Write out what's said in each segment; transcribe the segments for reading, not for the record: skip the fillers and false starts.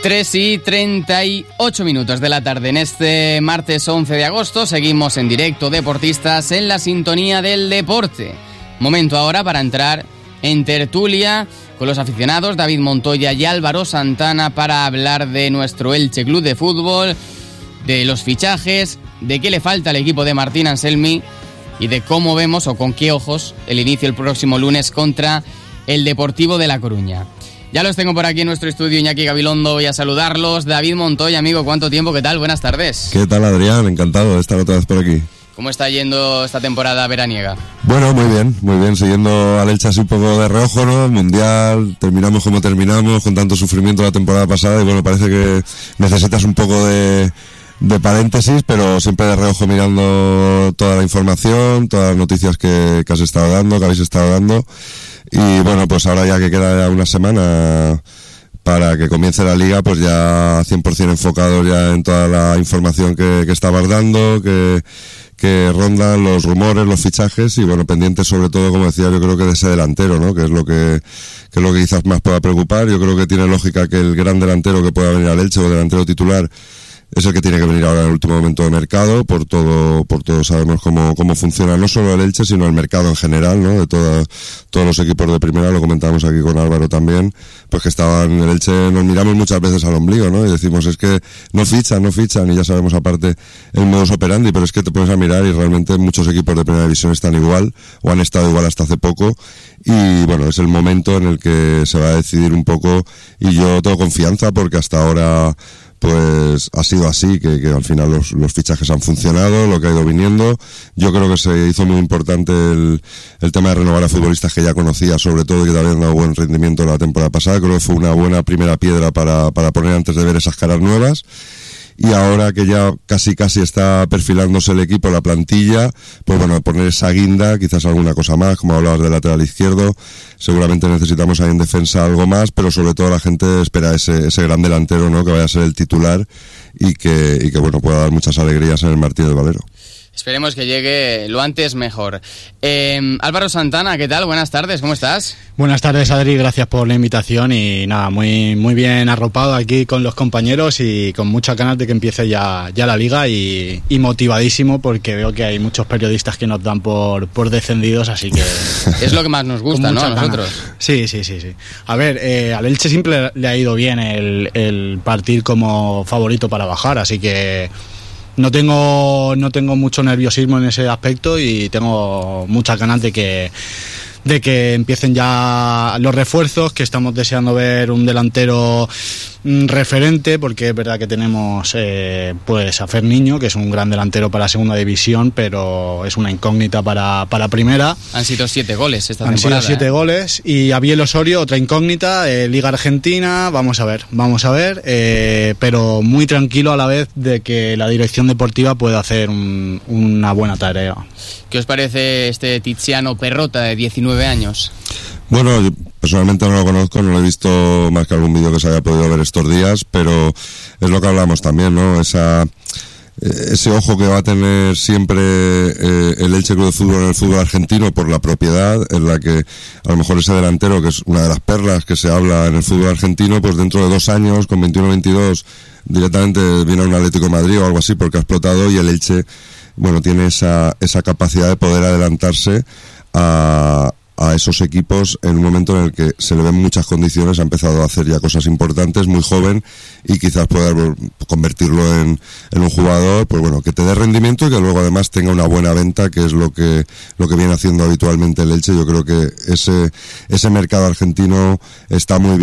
3:38 de la tarde. En este martes 11 de agosto seguimos en directo, deportistas, en la sintonía del deporte. Momento ahora para entrar en tertulia con los aficionados David Montoya y Álvaro Santana para hablar de nuestro Elche Club de Fútbol, de los fichajes, de qué le falta al equipo de Martín Anselmi y de cómo vemos o con qué ojos el inicio el próximo lunes contra el Deportivo de La Coruña. Ya los tengo por aquí en nuestro estudio, Iñaki Gabilondo, voy a saludarlos. David Montoya, amigo, ¿cuánto tiempo? ¿Qué tal? Buenas tardes. ¿Qué tal, Adrián? Encantado de estar otra vez por aquí. ¿Cómo está yendo esta temporada veraniega? Bueno, muy bien, siguiendo al Elche así un poco de reojo, ¿no? Mundial, terminamos como terminamos, con tanto sufrimiento la temporada pasada y bueno, parece que necesitas un poco de paréntesis, pero siempre de reojo mirando toda la información, todas las noticias que has estado dando, que habéis estado dando. Y bueno, pues ahora ya que queda una semana para que comience la liga, pues ya 100% enfocados ya en toda la información que estabas dando, que rondan los rumores, los fichajes y bueno, pendientes sobre todo, como decía, yo creo que de ese delantero, ¿no? Que es lo que quizás más pueda preocupar. Yo creo que tiene lógica que el gran delantero que pueda venir al Elche o delantero titular es el que tiene que venir ahora en el último momento de mercado, por todo sabemos cómo funciona no solo el Elche, sino el mercado en general, ¿no? De todos los equipos de primera, lo comentábamos aquí con Álvaro también, pues que estaban en el Elche, nos miramos muchas veces al ombligo, ¿no? Y decimos, es que no fichan, y ya sabemos aparte el modus operandi, pero es que te pones a mirar y realmente muchos equipos de primera división están igual, o han estado igual hasta hace poco, y bueno, es el momento en el que se va a decidir un poco, y yo tengo confianza porque hasta ahora pues ha sido así, que al final los fichajes han funcionado, lo que ha ido viniendo. Yo creo que se hizo muy importante el tema de renovar a futbolistas que ya conocía, sobre todo, que te habían dado buen rendimiento la temporada pasada. Creo que fue una buena primera piedra para poner antes de ver esas caras nuevas. Y ahora que ya casi está perfilándose el equipo, la plantilla, pues bueno, poner esa guinda, quizás alguna cosa más, como hablabas del lateral izquierdo, seguramente necesitamos ahí en defensa algo más, pero sobre todo la gente espera ese gran delantero, ¿no? Que vaya a ser el titular y que bueno, pueda dar muchas alegrías en el Martín del Valero. Esperemos que llegue lo antes mejor. Álvaro Santana, ¿qué tal? Buenas tardes, ¿cómo estás? Buenas tardes, Adri, gracias por la invitación y nada, muy bien arropado aquí con los compañeros y con muchas ganas de que empiece ya la liga y motivadísimo porque veo que hay muchos periodistas que nos dan por descendidos, así que... Es lo que más nos gusta, ¿no? A nosotros. Sí. A ver, al Elche siempre le ha ido bien el partir como favorito para bajar, así que... No tengo mucho nerviosismo en ese aspecto y tengo muchas ganas de que empiecen ya los refuerzos, que estamos deseando ver un delantero referente, porque es verdad que tenemos pues a Fer Niño, que es un gran delantero para segunda división, pero es una incógnita para primera. Han sido 7 goles esta temporada. Han sido 7 goles. Y Abiel Osorio, otra incógnita, Liga Argentina, vamos a ver, pero muy tranquilo a la vez de que la dirección deportiva pueda hacer una buena tarea. ¿Qué os parece este Tiziano Perrotta de 19 años? Bueno, yo personalmente no lo conozco, no lo he visto más que algún vídeo que se haya podido ver estos días, pero es lo que hablamos también, ¿no? Ese ojo que va a tener siempre el Elche Club de Fútbol en el fútbol argentino por la propiedad, en la que a lo mejor ese delantero, que es una de las perlas que se habla en el fútbol argentino, pues dentro de 2 años, con 21-22, directamente viene a un Atlético de Madrid o algo así porque ha explotado y el Elche, bueno, tiene esa capacidad de poder adelantarse a esos equipos en un momento en el que se le ven muchas condiciones, ha empezado a hacer ya cosas importantes, muy joven, y quizás pueda convertirlo en un jugador, pues bueno, que te dé rendimiento y que luego además tenga una buena venta, que es lo que viene haciendo habitualmente el Elche. Yo creo que ese mercado argentino está muy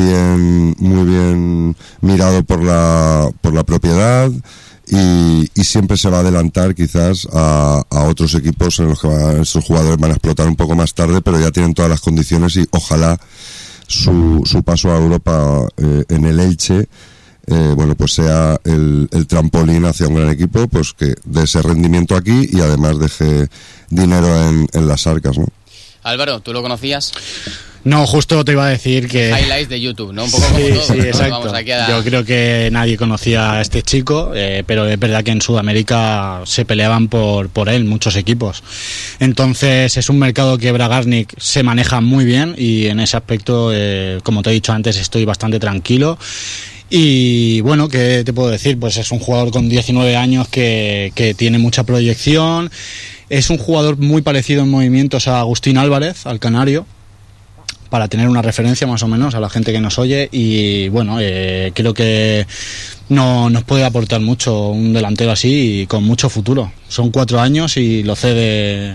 bien mirado por la propiedad. Y siempre se va a adelantar quizás a otros equipos en los que esos jugadores van a explotar un poco más tarde, pero ya tienen todas las condiciones y ojalá su paso a Europa en el Elche bueno, pues sea el trampolín hacia un gran equipo, pues que dé ese rendimiento aquí y además deje dinero en las arcas, ¿no? Álvaro, ¿tú lo conocías? No, justo te iba a decir que... Highlights de YouTube, ¿no? Un poco como todo. Sí, exacto. Vamos aquí Yo creo que nadie conocía a este chico, pero es verdad que en Sudamérica se peleaban por él muchos equipos. Entonces es un mercado que Bragarnik se maneja muy bien y en ese aspecto, como te he dicho antes, estoy bastante tranquilo. Y bueno, ¿qué te puedo decir? Pues es un jugador con 19 años que tiene mucha proyección. Es un jugador muy parecido en movimientos a Agustín Álvarez, al canario, para tener una referencia más o menos a la gente que nos oye. Y bueno, creo que nos puede aportar mucho un delantero así y con mucho futuro. Son 4 años y lo cede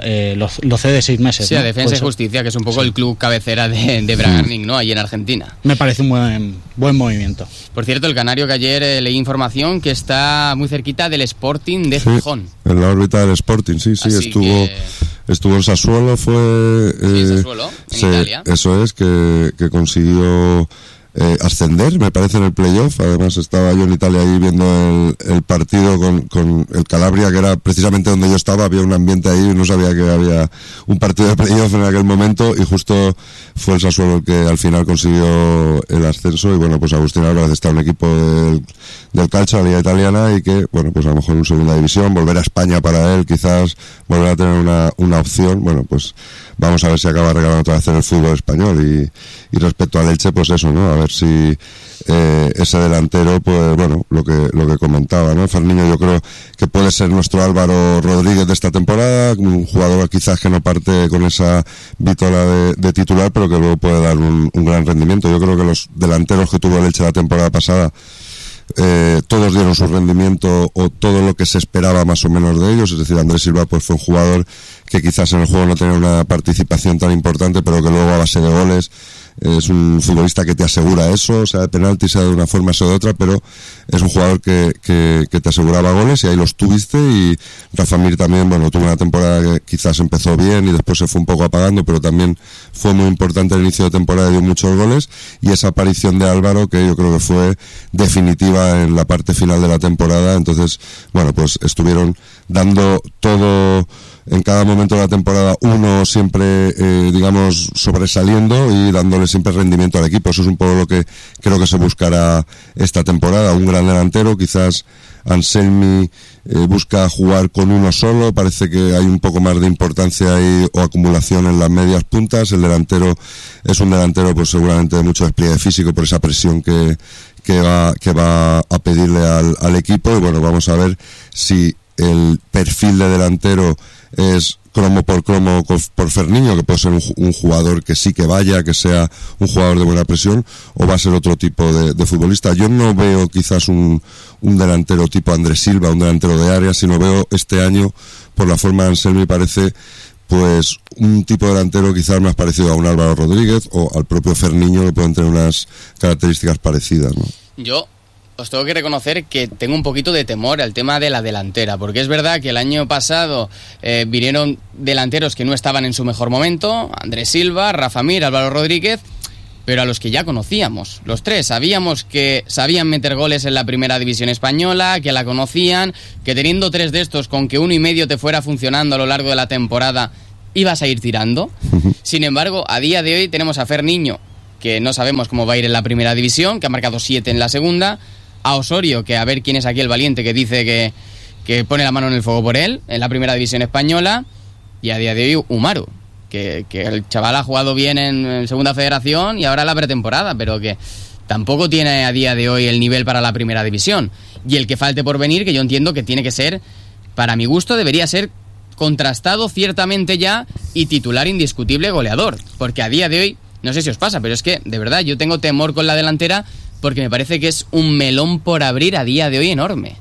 6 meses. Sí, ¿no? a Defensa y Justicia, que es un poco el club cabecera de Bragarnik, ¿no? Allí en Argentina. Me parece un buen movimiento. Por cierto, el canario, que ayer leí información que está muy cerquita del Sporting de Sí, Gijón. en la órbita del Sporting, sí, Así estuvo en Sassuolo, Sassuolo, en Italia. Eso es, que consiguió ascender, me parece, en el playoff. Además estaba yo en Italia ahí viendo el partido con el Calabria, que era precisamente donde yo estaba. Había un ambiente ahí y no sabía que había un partido de playoff en aquel momento, y justo fue el Sassuolo el que al final consiguió el ascenso. Y bueno, pues Agustín Álvarez está en un equipo del Calcio, la liga italiana, y que bueno, pues a lo mejor en segunda división, volver a España para él, quizás volver a tener una opción. Bueno, pues vamos a ver si acaba regalando otra vez en el fútbol español. Y respecto al Elche, pues eso, ¿no? A ver si ese delantero, pues bueno, lo que comentaba, ¿no? Ferniño, yo creo que puede ser nuestro Álvaro Rodríguez de esta temporada, un jugador quizás que no parte con esa vitola de titular, pero que luego puede dar un gran rendimiento. Yo creo que los delanteros que tuvo el Elche la temporada pasada, todos dieron su rendimiento, o todo lo que se esperaba más o menos de ellos. Es decir, Andrés Silva pues fue un jugador que quizás en el juego no tenía una participación tan importante, pero que luego a base de goles es un futbolista que te asegura eso, sea de penalti, sea de una forma, sea de otra, pero es un jugador que te aseguraba goles, y ahí los tuviste. Y Rafa Mir también, bueno, tuvo una temporada que quizás empezó bien y después se fue un poco apagando, pero también fue muy importante el inicio de temporada, dio muchos goles. Y esa aparición de Álvaro, que yo creo que fue definitiva en la parte final de la temporada. Entonces, bueno, pues estuvieron dando todo en cada momento de la temporada, uno siempre, digamos, sobresaliendo y dándole siempre rendimiento al equipo. Eso es un poco lo que creo que se buscará esta temporada. Un gran delantero, quizás Anselmi busca jugar con uno solo, parece que hay un poco más de importancia ahí, o acumulación en las medias puntas. El delantero es un delantero pues seguramente de mucho despliegue físico por esa presión que va a pedirle al equipo. Y bueno, vamos a ver si el perfil de delantero es cromo por Ferniño, que puede ser un jugador que sí que vaya, que sea un jugador de buena presión, o va a ser otro tipo de futbolista. Yo no veo quizás un delantero tipo Andrés Silva, un delantero de área, sino veo este año, por la forma de Anselmi, parece pues un tipo de delantero quizás más parecido a un Álvaro Rodríguez o al propio Ferniño, que pueden tener unas características parecidas, ¿no? Yo os tengo que reconocer que tengo un poquito de temor al tema de la delantera, porque es verdad que el año pasado vinieron delanteros que no estaban en su mejor momento: Andrés Silva, Rafa Mir, Álvaro Rodríguez, pero a los que ya conocíamos, los tres. Sabíamos que sabían meter goles en la primera división española, que la conocían, que teniendo 3 de estos, con que 1 y medio te fuera funcionando a lo largo de la temporada, ibas a ir tirando. Sin embargo, a día de hoy tenemos a Ferniño, que no sabemos cómo va a ir en la primera división, que ha marcado 7 en la segunda, a Osorio, que a ver quién es aquí el valiente que dice que pone la mano en el fuego por él en la primera división española, y a día de hoy Umaru, que el chaval ha jugado bien en segunda federación y ahora en la pretemporada, pero que tampoco tiene a día de hoy el nivel para la primera división. Y el que falte por venir, que yo entiendo que tiene que ser, para mi gusto, debería ser contrastado ciertamente ya y titular indiscutible goleador, porque a día de hoy, no sé si os pasa, pero es que de verdad yo tengo temor con la delantera, porque me parece que es un melón por abrir a día de hoy enorme.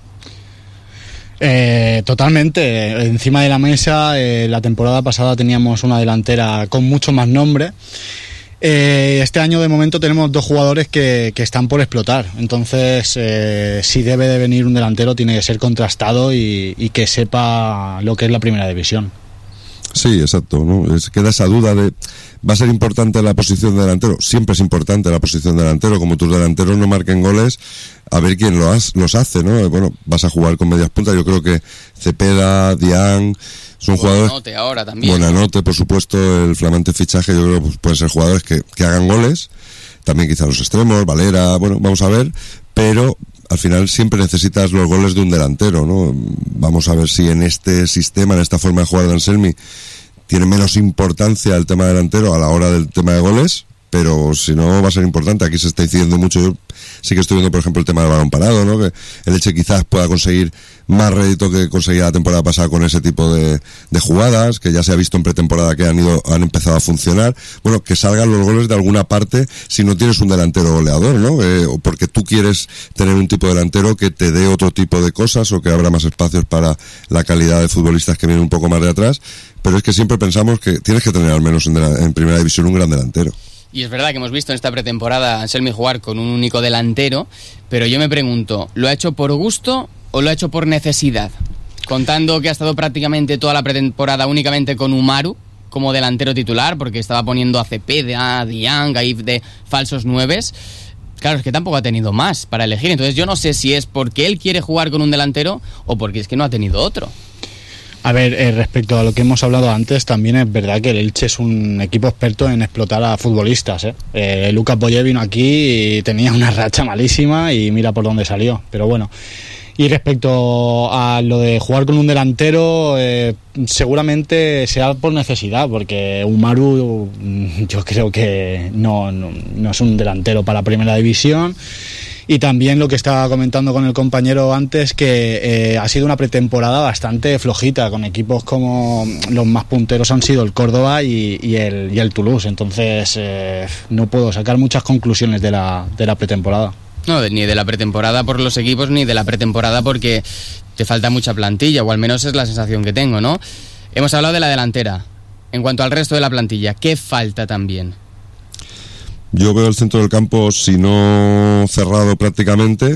Totalmente. Encima de la mesa, la temporada pasada teníamos una delantera con mucho más nombre. Este año de momento tenemos 2 jugadores que están por explotar. Entonces, si debe de venir un delantero, tiene que ser contrastado y que sepa lo que es la primera división. Sí, exacto, ¿no? Queda esa duda de, ¿va a ser importante la posición de delantero? Siempre es importante la posición de delantero. Como tus delanteros no marquen goles, a ver quién los hace, ¿no? Bueno, vas a jugar con medias puntas. Yo creo que Cepeda, Dian, son jugadores... Buenanote ahora también. Buenanote, por supuesto, el flamante fichaje. Yo creo que pues, pueden ser jugadores que hagan goles. También quizás los extremos, Valera, bueno, vamos a ver. Pero al final siempre necesitas los goles de un delantero, ¿no? Vamos a ver si en este sistema, en esta forma de jugar de Anselmi, tiene menos importancia el tema delantero a la hora del tema de goles, pero si no va a ser importante. Aquí se está incidiendo mucho. Yo sí que estoy viendo, por ejemplo, el tema del balón parado, ¿no? Que el Elche quizás pueda conseguir más rédito que conseguía la temporada pasada con ese tipo de jugadas, que ya se ha visto en pretemporada que han empezado a funcionar. Bueno, que salgan los goles de alguna parte si no tienes un delantero goleador, ¿no? Porque tú quieres tener un tipo de delantero que te dé otro tipo de cosas o que abra más espacios para la calidad de futbolistas que vienen un poco más de atrás. Pero es que siempre pensamos que tienes que tener al menos en primera división un gran delantero. Y es verdad que hemos visto en esta pretemporada a Anselmi jugar con un único delantero, pero yo me pregunto, ¿lo ha hecho por gusto o lo ha hecho por necesidad? Contando que ha estado prácticamente toda la pretemporada únicamente con Umaru como delantero titular, porque estaba poniendo a Cepeda, a Diang, ahí de falsos nueves. Claro, es que tampoco ha tenido más para elegir. Entonces yo no sé si es porque él quiere jugar con un delantero o porque es que no ha tenido otro. A ver, respecto a lo que hemos hablado antes, también es verdad que el Elche es un equipo experto en explotar a futbolistas. Lucas Boyer vino aquí y tenía una racha malísima y mira por dónde salió. Pero bueno, y respecto a lo de jugar con un delantero, seguramente sea por necesidad, porque Umaru yo creo que no es un delantero para primera división. Y también lo que estaba comentando con el compañero antes, que ha sido una pretemporada bastante flojita, con equipos como los más punteros han sido el Córdoba y el Toulouse. Entonces no puedo sacar muchas conclusiones de la pretemporada. No, ni de la pretemporada por los equipos, ni de la pretemporada porque te falta mucha plantilla, o al menos es la sensación que tengo, ¿no? Hemos hablado de la delantera. En cuanto al resto de la plantilla, ¿qué falta también? Yo veo el centro del campo, si no cerrado prácticamente,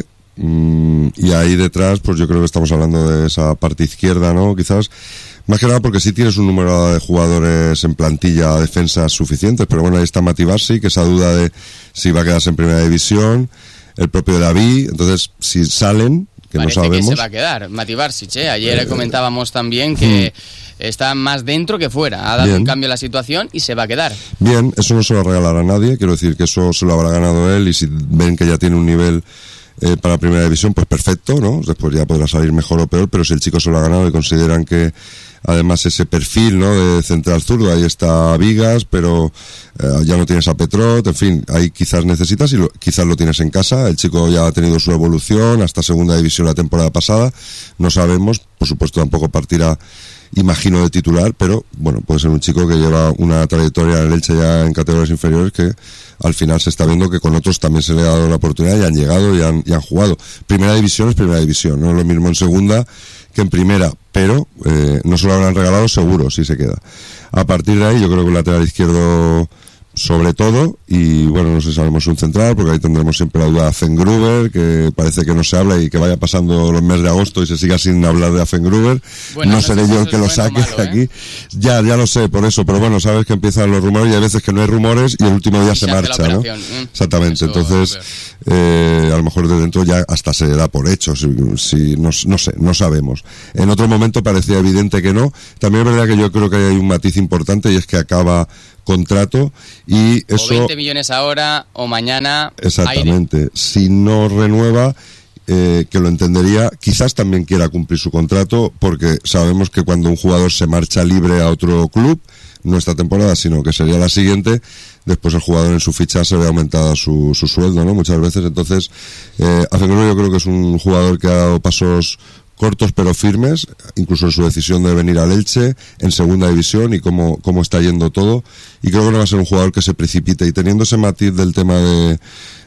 y ahí detrás, pues yo creo que estamos hablando de esa parte izquierda, ¿no? Quizás, más que nada porque sí tienes un número de jugadores en plantilla, defensas suficientes, pero bueno, ahí está Mati Barsi, que esa duda de si va a quedarse en primera división, el propio David, entonces si salen, que parece no sabemos. Que se va a quedar, Mati Barsic, ayer comentábamos también que está más dentro que fuera, ha dado un cambio a la situación y se va a quedar. Bien, eso no se lo regalará a nadie, quiero decir que eso se lo habrá ganado él, y si ven que ya tiene un nivel para primera división, pues perfecto, ¿no? Después ya podrá salir mejor o peor, pero si el chico se lo ha ganado y consideran que además ese perfil, ¿no?, de central zurdo, ahí está Vigas, pero ya no tienes a Petrot, en fin, ahí quizás necesitas y quizás lo tienes en casa. El chico ya ha tenido su evolución hasta segunda división la temporada pasada, no sabemos, por supuesto tampoco partirá, imagino, de titular, pero bueno, puede ser un chico que lleva una trayectoria en el Elche ya en categorías inferiores que al final se está viendo que con otros también se le ha dado la oportunidad y han llegado y han jugado. Primera división es primera división, no es lo mismo en segunda que en primera, pero no se lo habrán regalado seguro si se queda. A partir de ahí yo creo que el lateral izquierdo sobre todo, y bueno, no sé si sabemos un central, porque ahí tendremos siempre la duda de Fengruber, que parece que no se habla y que vaya pasando los meses de agosto y se siga sin hablar de Fengruber. Bueno, no seré yo el que lo saque de aquí. Ya lo sé, por eso, pero bueno, sabes que empiezan los rumores y hay veces que no hay rumores y el último día se marcha, ¿no? Exactamente, eso, entonces a lo mejor de dentro ya hasta se da por hecho, si no sé, no sabemos. En otro momento parecía evidente que no. También es verdad que yo creo que hay un matiz importante y es que acaba contrato y eso... O 20 millones ahora o mañana... Exactamente. Aire. Si no renueva, que lo entendería, quizás también quiera cumplir su contrato, porque sabemos que cuando un jugador se marcha libre a otro club, no esta temporada, sino que sería la siguiente, después el jugador en su ficha se ve aumentada su sueldo, ¿no? Muchas veces. Entonces, Fengruber yo creo que es un jugador que ha dado pasos cortos pero firmes, incluso en su decisión de venir al Elche en segunda división y cómo está yendo todo, y creo que no va a ser un jugador que se precipite, y teniendo ese matiz del tema de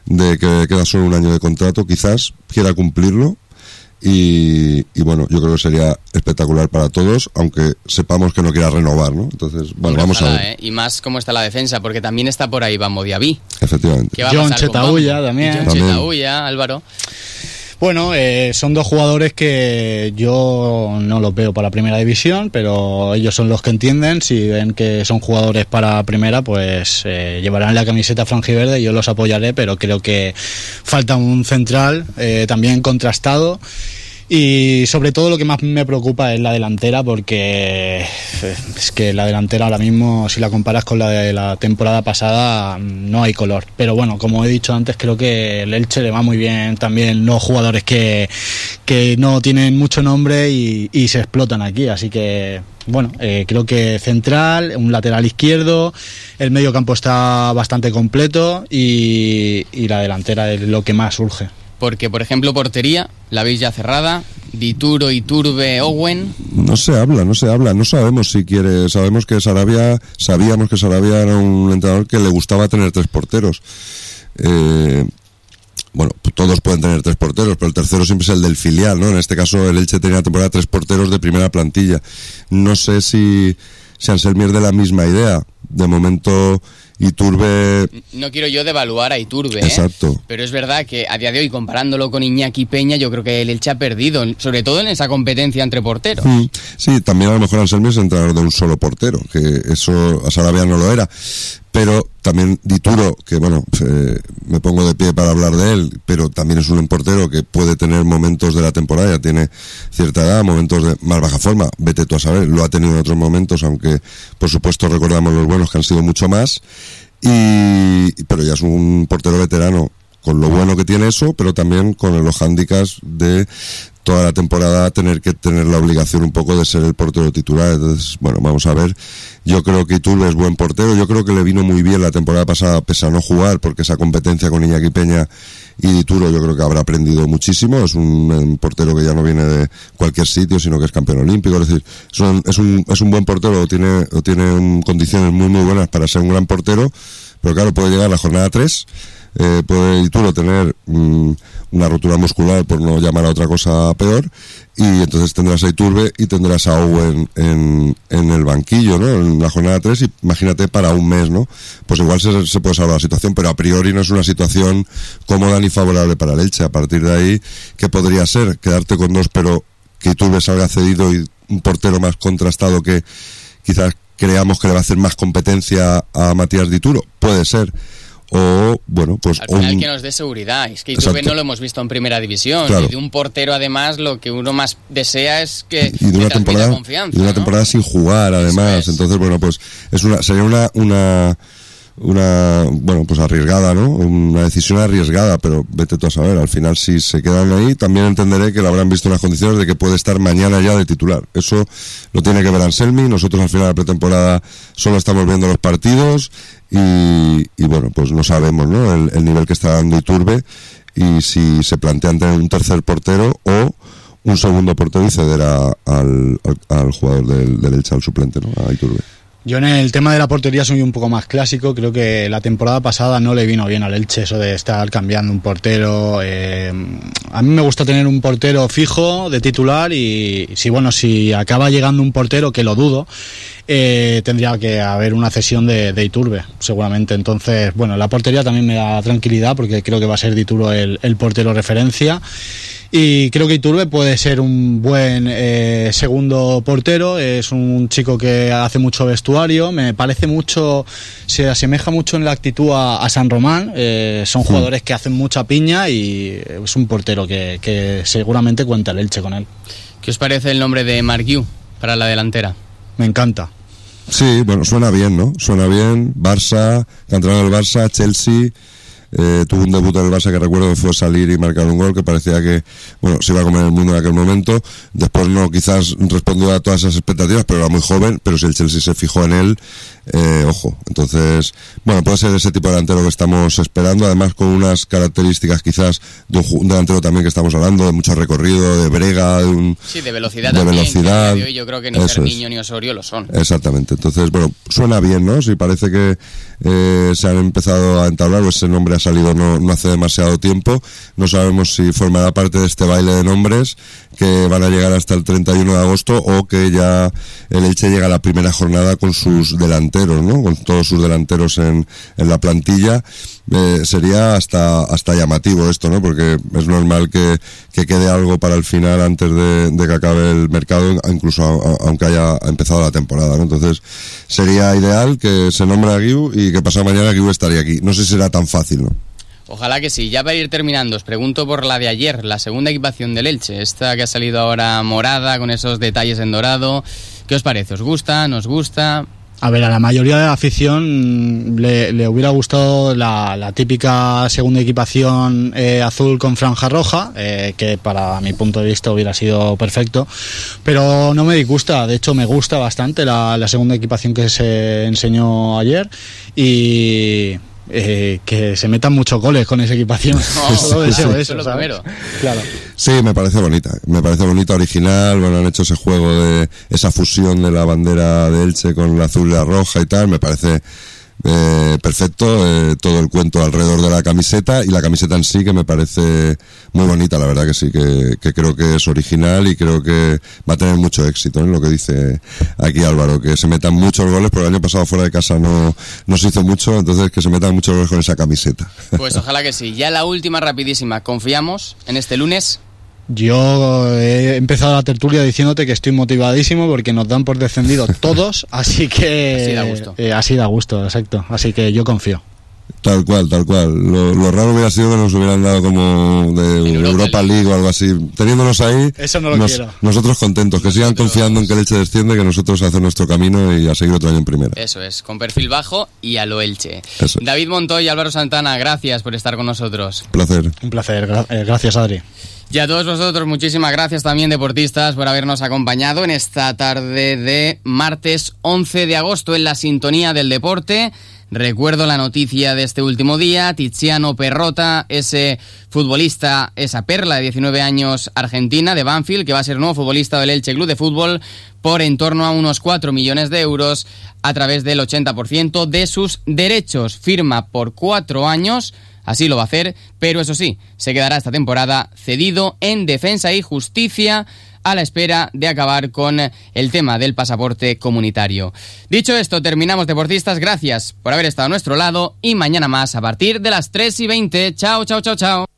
que queda solo un año de contrato, quizás quiera cumplirlo y bueno, yo creo que sería espectacular para todos, aunque sepamos que no quiera renovar, ¿no? Entonces, bueno, vamos a ver. Y más cómo está la defensa, porque también está por ahí Bambo Diaby. Efectivamente. John Chetauya también. John Chetauya, Álvaro. Bueno, son dos jugadores que yo no los veo para primera división, pero ellos son los que entienden. Si ven que son jugadores para primera, pues llevarán la camiseta franjiverde y yo los apoyaré, pero creo que falta un central también contrastado. Y sobre todo lo que más me preocupa es la delantera, porque es que la delantera ahora mismo, si la comparas con la de la temporada pasada, no hay color. Pero bueno, como he dicho antes, creo que el Elche le va muy bien también los jugadores que que no tienen mucho nombre y se explotan aquí, así que bueno, creo que central, un lateral izquierdo, el medio campo está bastante completo y la delantera es lo que más urge. Porque, por ejemplo, portería, la veis ya cerrada, Dituro, Iturbe, Owen. No se habla, no sabemos si quiere, sabíamos que Sarabia era un entrenador que le gustaba tener 3 porteros. Bueno, todos pueden tener 3 porteros, pero el tercero siempre es el del filial, ¿no? En este caso el Elche tenía la temporada 3 porteros de primera plantilla. No sé si Anselmi es de la misma idea. De momento Iturbe... No quiero yo devaluar a Iturbe, exacto. Pero es verdad que a día de hoy, comparándolo con Iñaki Peña, yo creo que el Elche ha perdido, sobre todo en esa competencia entre porteros. Sí, también a lo mejor Anselmi es entrenador de un solo portero, que eso a Sarabia no lo era. Pero también Dituro, que bueno, me pongo de pie para hablar de él, pero también es un portero que puede tener momentos de la temporada, ya tiene cierta edad, momentos de más baja forma, vete tú a saber, lo ha tenido en otros momentos, aunque por supuesto recordamos los buenos que han sido mucho más, pero ya es un portero veterano, con lo bueno que tiene eso, pero también con los hándicaps de toda la temporada tener que tener la obligación un poco de ser el portero titular. Entonces, bueno, vamos a ver. Yo creo que Iturbe es buen portero, yo creo que le vino muy bien la temporada pasada pese a no jugar, porque esa competencia con Iñaki Peña y Dituro yo creo que habrá aprendido muchísimo. Es un portero que ya no viene de cualquier sitio, sino que es campeón olímpico. Es decir, es un buen portero, tiene condiciones muy muy buenas para ser un gran portero, pero claro, puede llegar a la jornada 3, puede Dituro tener una rotura muscular, por no llamar a otra cosa peor, y entonces tendrás a Iturbe y tendrás a Owen en el banquillo, ¿no? En la jornada 3, y imagínate para un mes, ¿no? Pues igual se puede salvar la situación, pero a priori no es una situación cómoda ni favorable para el Elche. A partir de ahí, ¿qué podría ser? Quedarte con 2, pero que Iturbe salga cedido y un portero más contrastado que quizás creamos que le va a hacer más competencia a Matías Dituro. Puede ser. O, bueno, pues... Al final que nos dé seguridad. Es que Iturbe no lo hemos visto en primera división. Claro. Y de un portero, además, lo que uno más desea es que transmita confianza. Y de una temporada sin jugar, además. Entonces, bueno, pues sería una bueno, pues arriesgada, ¿no? Una decisión arriesgada, pero vete tú a saber. Al final, si se quedan ahí, también entenderé que lo habrán visto en las condiciones de que puede estar mañana ya de titular. Eso lo tiene que ver Anselmi. Nosotros al final de la pretemporada solo estamos viendo los partidos y bueno, pues no sabemos, ¿no? El nivel que está dando Iturbe, y si se plantean tener un tercer portero o un segundo portero y ceder al jugador del Elche, al suplente, ¿no? A Iturbe. Yo en el tema de la portería soy un poco más clásico. Creo que la temporada pasada no le vino bien al Elche eso de estar cambiando un portero. A mí me gusta tener un portero fijo de titular, y si acaba llegando un portero, que lo dudo, tendría que haber una cesión de Iturbe, seguramente. Entonces, bueno, la portería también me da tranquilidad, porque creo que va a ser Dituro el portero referencia. Y creo que Iturbe puede ser un buen segundo portero. Es un chico que hace mucho vestuario, me parece mucho, se asemeja mucho en la actitud a San Román. Son jugadores que hacen mucha piña, y es un portero que seguramente cuenta el Elche con él. ¿Qué os parece el nombre de Marc Guiu para la delantera? Me encanta. Sí, bueno, suena bien, ¿no? Suena bien. Barça, canterano del Barça, Chelsea. Tuvo un debut en el Barça que recuerdo que fue salir y marcar un gol que parecía que, bueno, se iba a comer el mundo en aquel momento. Después no, quizás respondió a todas esas expectativas, pero era muy joven. Pero si el Chelsea se fijó en él, ojo. Entonces, bueno, puede ser ese tipo de delantero que estamos esperando, además con unas características quizás de un delantero también que estamos hablando, de mucho recorrido, de brega, de velocidad también. Velocidad. Que yo creo que ni Fermiño ni Osorio lo son. Exactamente. Entonces, bueno, suena bien, ¿no? Si parece que se han empezado a entablar, o ese nombre ha salido no hace demasiado tiempo. No sabemos si formará parte de este baile de nombres que van a llegar hasta el 31 de agosto, o que ya el Elche llega a la primera jornada con sus delanteros, ¿no? Con todos sus delanteros en la plantilla. Sería hasta llamativo esto, ¿no? Porque es normal que quede algo para el final, antes de que acabe el mercado, incluso aunque haya empezado la temporada, ¿no? Entonces sería ideal que se nombre a Guiu y que pasado mañana Guiu estaría aquí. No sé si será tan fácil, ¿no? Ojalá que sí. Ya para ir terminando, os pregunto por la de ayer, la segunda equipación del Elche, esta que ha salido ahora morada con esos detalles en dorado. ¿Qué os parece? ¿Os gusta? ¿Nos gusta? A ver, a la mayoría de la afición le hubiera gustado la típica segunda equipación azul con franja roja, que para mi punto de vista hubiera sido perfecto, pero no me disgusta, de hecho me gusta bastante la segunda equipación que se enseñó ayer y... que se metan muchos goles con esa equipación. Solo deseo eso, lo ¿sabes? primero. Claro. Sí, me parece bonita, original. Bueno, han hecho ese juego de esa fusión de la bandera de Elche con la azul y la roja y tal. Me parece perfecto, todo el cuento alrededor de la camiseta y la camiseta en sí, que me parece muy bonita, la verdad que sí, que creo que es original y creo que va a tener mucho éxito, lo que dice aquí Álvaro, que se metan muchos goles, porque el año pasado fuera de casa no se hizo mucho, entonces que se metan muchos goles con esa camiseta. Pues ojalá que sí. Ya la última rapidísima, ¿confiamos en este lunes? Yo he empezado la tertulia diciéndote que estoy motivadísimo porque nos dan por descendido todos, así que... Así da gusto. Así da gusto, exacto. Así que yo confío. Tal cual. Lo raro hubiera sido que nos hubieran dado como de Europa League o algo así. Teniéndonos ahí, eso no lo quiero. Nosotros contentos, que sigan confiando en que el Elche desciende, que nosotros hacemos nuestro camino y a seguir otro año en primera. Eso es, con perfil bajo y a lo Elche. Eso. David Montoy y Álvaro Santana, gracias por estar con nosotros. Un placer, gracias Adri. Y a todos vosotros, muchísimas gracias también, deportistas, por habernos acompañado en esta tarde de martes 11 de agosto en la sintonía del deporte. Recuerdo la noticia de este último día: Tiziano Perrotta, ese futbolista, esa perla de 19 años argentina de Banfield, que va a ser nuevo futbolista del Elche Club de Fútbol por en torno a unos 4 millones de euros a través del 80% de sus derechos. Firma por 4 años. Así lo va a hacer, pero eso sí, se quedará esta temporada cedido en Defensa y Justicia a la espera de acabar con el tema del pasaporte comunitario. Dicho esto, terminamos, deportistas. Gracias por haber estado a nuestro lado y mañana más a partir de las 3:20. Chao, chao, chao, chao.